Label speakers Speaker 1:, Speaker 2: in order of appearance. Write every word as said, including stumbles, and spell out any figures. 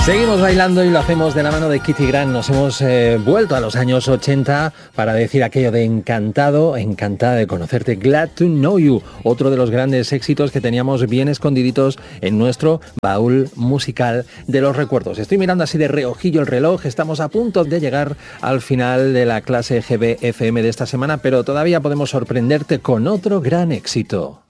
Speaker 1: Seguimos bailando y lo hacemos de la mano de Kitty Grant. Nos hemos eh, vuelto a los años ochenta para decir aquello de encantado, encantada de conocerte, Glad to Know You, otro de los grandes éxitos que teníamos bien escondiditos en nuestro baúl musical de los recuerdos. Estoy mirando así de reojillo el reloj, estamos a punto de llegar al final de la clase G B F M de esta semana, pero todavía podemos sorprenderte con otro gran éxito.